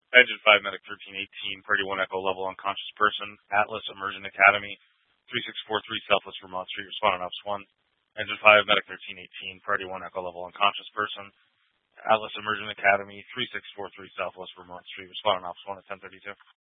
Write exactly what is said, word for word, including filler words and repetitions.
Engine five, Medic thirteen eighteen, Priority one Echo level unconscious person, Atlas Immersion Academy, three six four three Southwest Vermont Street, responding Ops one. Engine five, Medic thirteen eighteen, Priority one Echo level unconscious person, Atlas Immersion Academy, three six four three Southwest Vermont Street, responding Ops one at ten thirty-two.